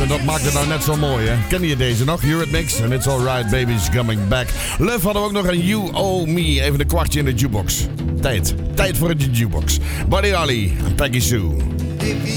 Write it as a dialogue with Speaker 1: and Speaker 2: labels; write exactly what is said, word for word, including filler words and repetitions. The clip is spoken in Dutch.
Speaker 1: En dat maakt het nou net zo mooi, hè? Ken je deze nog? Eurythmics and It's Alright, Baby's Coming Back. Love hadden we ook nog een You Owe Me. Even een kwartje in de jukebox. Tijd. Tijd voor een jukebox. Buddy Holly en Peggy Sue.